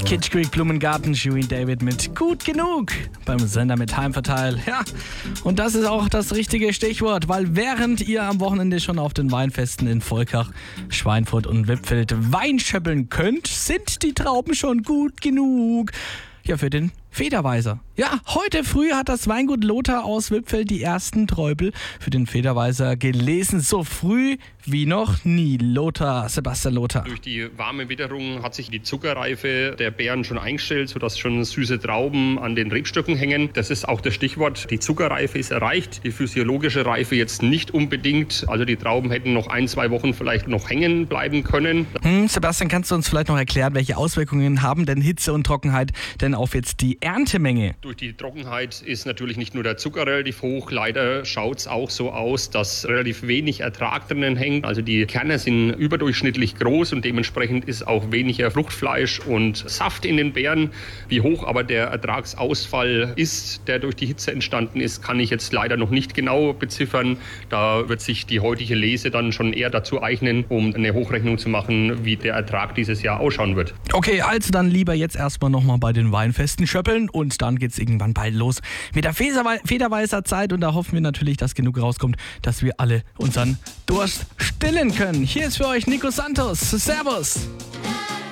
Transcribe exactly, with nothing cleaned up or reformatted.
Kitsch Creek Blumengarten, Shirin David mit Gut genug beim Sender mit Heimverteil. Ja, und das ist auch das richtige Stichwort, weil während ihr am Wochenende schon auf den Weinfesten in Volkach, Schweinfurt und Wippfeld Wein schöppeln könnt, sind die Trauben schon gut genug. Ja, für den Federweiser. Ja, heute früh hat das Weingut Lothar aus Wippfeld die ersten Träubel für den Federweiser gelesen. So früh wie noch nie. Lothar, Sebastian Lothar. Durch die warme Witterung hat sich die Zuckerreife der Beeren schon eingestellt, sodass schon süße Trauben an den Rebstöcken hängen. Das ist auch das Stichwort. Die Zuckerreife ist erreicht, die physiologische Reife jetzt nicht unbedingt. Also die Trauben hätten noch ein, zwei Wochen vielleicht noch hängen bleiben können. Hm, Sebastian, kannst du uns vielleicht noch erklären, welche Auswirkungen haben denn Hitze und Trockenheit denn auf jetzt die Erntemenge? Durch die Trockenheit ist natürlich nicht nur der Zucker relativ hoch. Leider schaut es auch so aus, dass relativ wenig Ertrag drinnen hängt. Also die Kerne sind überdurchschnittlich groß und dementsprechend ist auch weniger Fruchtfleisch und Saft in den Beeren. Wie hoch aber der Ertragsausfall ist, der durch die Hitze entstanden ist, kann ich jetzt leider noch nicht genau beziffern. Da wird sich die heutige Lese dann schon eher dazu eignen, um eine Hochrechnung zu machen, wie der Ertrag dieses Jahr ausschauen wird. Okay, also dann lieber jetzt erstmal nochmal bei den Weinfesten schöppeln und dann geht's irgendwann bald los mit der Federweißer Zeit und da hoffen wir natürlich, dass genug rauskommt, dass wir alle unseren Durst stillen können. Hier ist für euch Nico Santos. Servus!